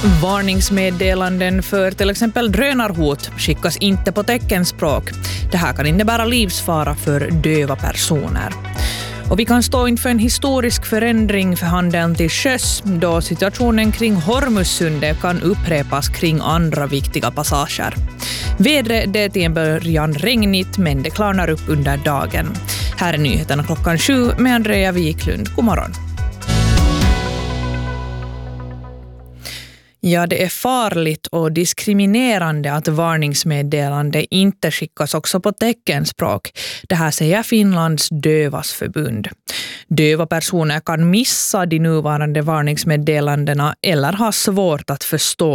Varningsmeddelanden för till exempel drönarhot skickas inte på teckenspråk. Det här kan innebära livsfara för döva personer. Och vi kan stå inför en historisk förändring för handeln till sjöss då situationen kring Hormuzsundet kan upprepas kring andra viktiga passager. Vädret är till en början regnigt men det klarnar upp under dagen. Här är nyheterna 7:00 med Andrea Wiklund. God morgon. Ja, det är farligt och diskriminerande att varningsmeddelande inte skickas också på teckenspråk. Det här säger Finlands dövas förbund. Döva personer kan missa de nuvarande varningsmeddelandena eller ha svårt att förstå